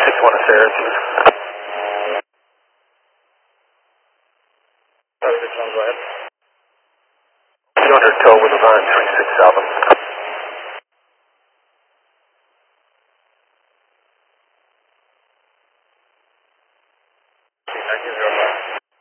361 to Syracuse. 561, go ahead. 200 tow with a Vine 367. Thank you, 0.